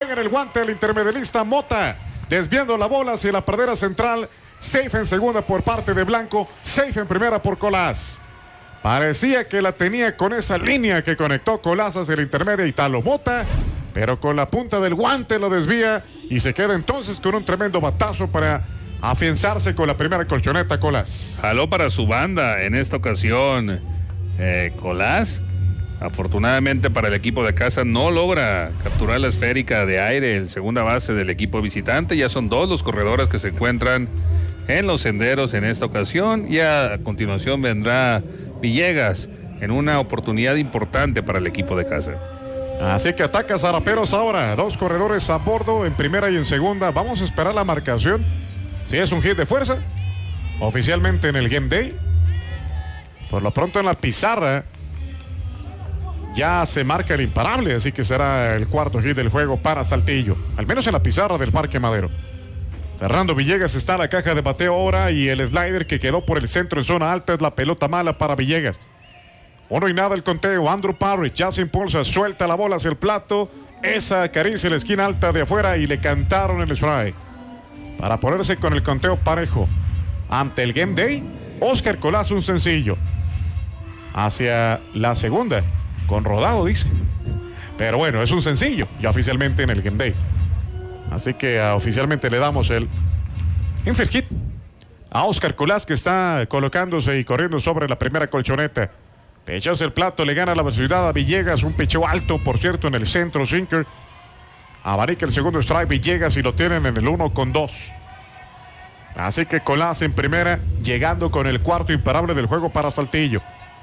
juega en el guante el intermedialista Mota, desviando la bola hacia la pradera central. Safe en segunda por parte de Blanco, safe en primera por Colás. Parecía que la tenía con esa línea que conectó Colás hacia el intermedio Italo Mota, pero con la punta del guante lo desvía y se queda entonces con un tremendo batazo para afianzarse con la primera colchoneta Colás. Jaló para su banda en esta ocasión Colás. Afortunadamente para el equipo de casa no logra capturar la esférica de aire en segunda base del equipo visitante. Ya son dos los corredores que se encuentran en los senderos en esta ocasión, y a continuación vendrá Villegas en una oportunidad importante para el equipo de casa. Así que ataca Zaraperos ahora, dos corredores a bordo en primera y en segunda. Vamos a esperar la marcación, si es un hit de fuerza, oficialmente en el Game Day. Por lo pronto en la pizarra ya se marca el imparable, así que será el cuarto hit del juego para Saltillo, al menos en la pizarra del Parque Madero. Fernando Villegas está en la caja de bateo ahora, y el slider que quedó por el centro en zona alta es la pelota mala para Villegas. 1-0 el conteo. Andrew Parrish ya se impulsa, suelta la bola hacia el plato. Esa acaricia la esquina alta de afuera y le cantaron el strike para ponerse con el conteo parejo. Ante el Game Day, Oscar Colás un sencillo. Hacia la segunda, con rodado dice. Pero bueno, es un sencillo ya oficialmente en el Game Day. Así que oficialmente le damos el infield hit a Oscar Colás, que está colocándose y corriendo sobre la primera colchoneta. Pechaos el plato, le gana la velocidad a Villegas, un pecheo alto, por cierto, en el centro, sinker. Abanica el segundo strike Villegas y lo tienen en el 1-2. Así que Colás en primera, llegando con el cuarto imparable del juego para Saltillo.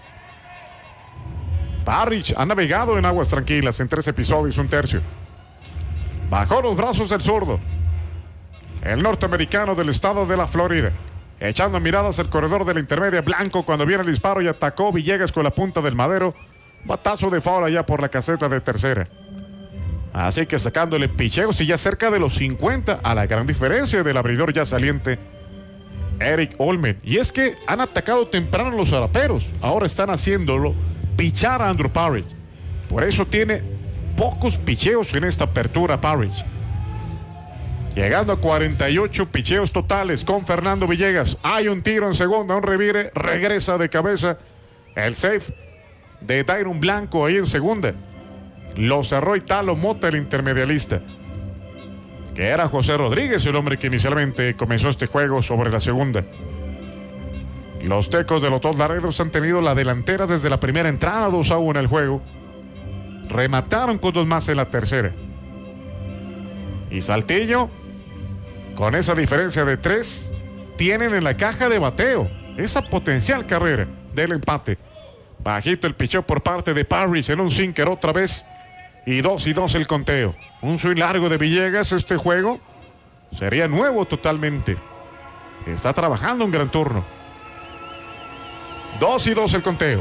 Parrish ha navegado en aguas tranquilas en 3 episodios, un tercio. Bajó los brazos el zurdo, el norteamericano del estado de la Florida, echando miradas al corredor de la intermedia Blanco cuando viene el disparo, y atacó Villegas con la punta del madero. Batazo de foul allá por la caseta de tercera. Así que sacándole picheos y ya cerca de los 50, a la gran diferencia del abridor ya saliente Eric Olmen. Y es que han atacado temprano los zaraperos, ahora están haciéndolo pichar a Andrew Parrish. Por eso tiene pocos picheos en esta apertura Parrish, llegando a 48 picheos totales con Fernando Villegas. Hay un tiro en segunda, un revire, regresa de cabeza el safe de Dairon Blanco ahí en segunda. Lo cerró Italo Mota, el intermedialista, que era José Rodríguez, el hombre que inicialmente comenzó este juego sobre la segunda. Los Tecos de los dos Laredos han tenido la delantera desde la primera entrada, 2-1 en el juego. Remataron con 2 más en la tercera. Y Saltillo, con esa diferencia de 3, tienen en la caja de bateo esa potencial carrera del empate. Bajito el picheo por parte de Parrish en un sinker otra vez. Y 2-2 el conteo. Un swing largo de Villegas. Este juego sería nuevo totalmente. Está trabajando un gran turno. 2-2 el conteo.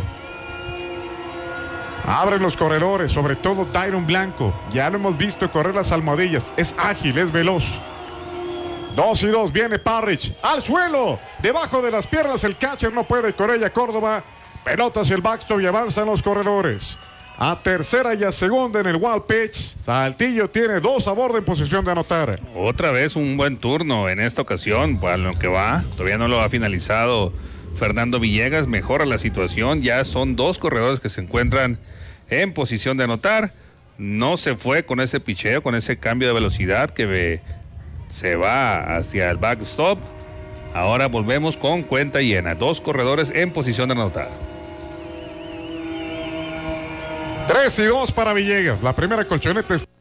Abren los corredores, sobre todo Dairon Blanco. Ya lo hemos visto correr las almohadillas. Es ágil, es veloz. 2-2, viene Parrish al suelo. Debajo de las piernas el catcher no puede con ella. Córdoba, pelota hacia el backstop y avanzan los corredores. A tercera y a segunda en el wild pitch. Saltillo tiene 2 a bordo en posición de anotar. Otra vez un buen turno en esta ocasión, para lo que va. Todavía no lo ha finalizado Fernando Villegas. Mejora la situación, ya son 2 corredores que se encuentran en posición de anotar. No se fue con ese picheo, con ese cambio de velocidad que se va hacia el backstop. Ahora volvemos con cuenta llena, 2 corredores en posición de anotar. 3-2 para Villegas. La primera colchoneta es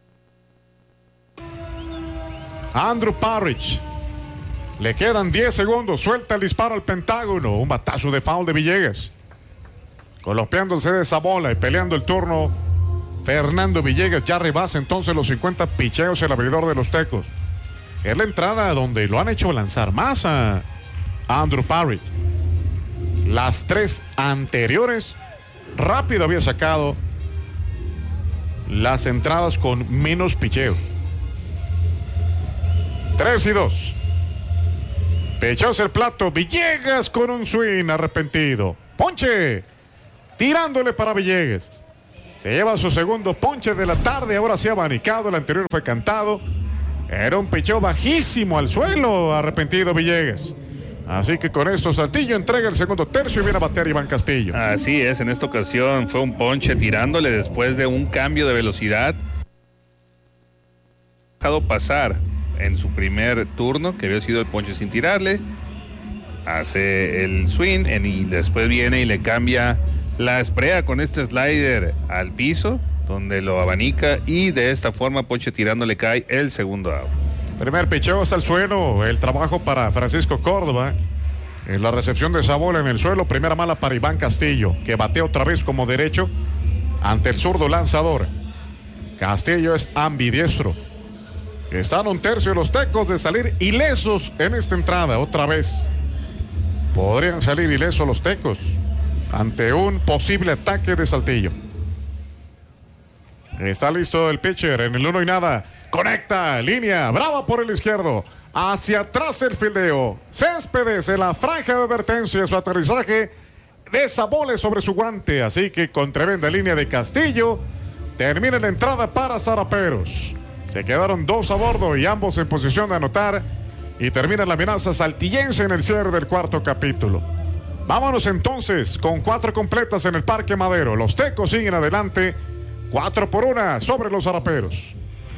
Andrew Parrish. Le quedan 10 segundos. Suelta el disparo al pentágono. Un batazo de foul de Villegas. Colompiándose de esa bola y peleando el turno. Fernando Villegas ya rebasa entonces los 50 picheos el abridor de los Tecos. Es la entrada donde lo han hecho lanzar más a Andrew Parrish. Las 3 anteriores, rápido había sacado las entradas con menos picheo. 3-2. Pechaos el plato. Villegas con un swing arrepentido. Ponche. Tirándole para Villegas. Se lleva su segundo ponche de la tarde, ahora sí abanicado, el anterior fue cantado. Era un picheo bajísimo al suelo, arrepentido Villegas. Así que con esto Saltillo entrega el segundo tercio y viene a batear Iván Castillo. Así es, en esta ocasión fue un ponche tirándole después de un cambio de velocidad. Dejado pasar en su primer turno, que había sido el ponche sin tirarle. Hace el swing y después viene y le cambia la esprea con este slider al piso, donde lo abanica y de esta forma ponche tirando le cae el segundo out. Primer picheo hasta el suelo, el trabajo para Francisco Córdoba. En la recepción de esa bola en el suelo, primera mala para Iván Castillo, que batea otra vez como derecho ante el zurdo lanzador. Castillo es ambidiestro. Están un tercio los Tecos de salir ilesos en esta entrada otra vez. Podrían salir ilesos los Tecos ante un posible ataque de Saltillo. Está listo el pitcher en el 1 y nada. Conecta, línea, brava por el izquierdo. Hacia atrás el fildeo. Céspedes en la franja de advertencia. Su aterrizaje de esa bola sobre su guante. Así que con tremenda línea de Castillo, termina la entrada para Zaraperos. Se quedaron 2 a bordo y ambos en posición de anotar. Y termina la amenaza saltillense en el cierre del cuarto capítulo. Vámonos entonces con 4 completas en el Parque Madero. Los Tecos siguen adelante 4-1 sobre los Zaraperos.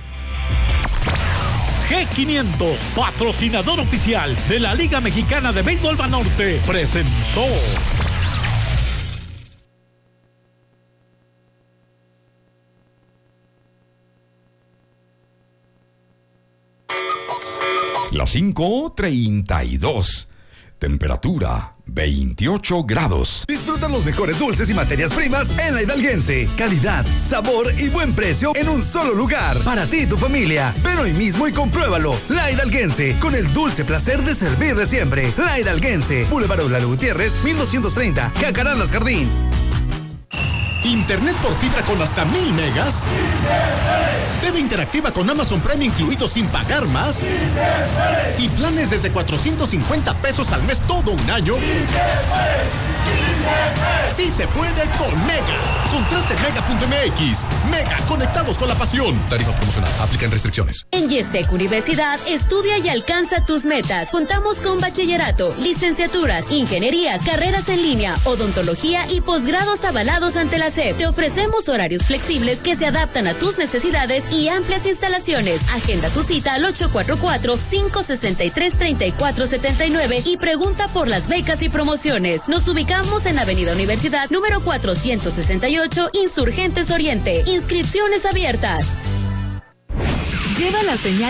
G500, patrocinador oficial de la Liga Mexicana de Béisbol Banorte, presentó. Las 5:32. Temperatura 28 grados. Disfruta los mejores dulces y materias primas en La Hidalguense. Calidad, sabor y buen precio en un solo lugar. Para ti y tu familia. Ven hoy mismo y compruébalo. La Hidalguense, con el dulce placer de servirle siempre. La Hidalguense, Boulevard Lalo Gutiérrez, 1230, Jacarandas Jardín. Internet por fibra con hasta 1000 megas. TV interactiva con Amazon Prime incluido sin pagar más. Y planes desde 450 pesos al mes todo un año. Sí se puede con Mega. Contrate Mega.mx. Mega, conectados con la pasión. Tarifa promocional. Aplican restricciones. En YESEC Universidad, estudia y alcanza tus metas. Contamos con bachillerato, licenciaturas, ingenierías, carreras en línea, odontología y posgrados avalados ante la SEP. Te ofrecemos horarios flexibles que se adaptan a tus necesidades y amplias instalaciones. Agenda tu cita al 844-563-3479 y pregunta por las becas y promociones. Nos ubicamos en Avenida Universidad, número 468, Insurgentes Oriente. Inscripciones abiertas. Lleva la señal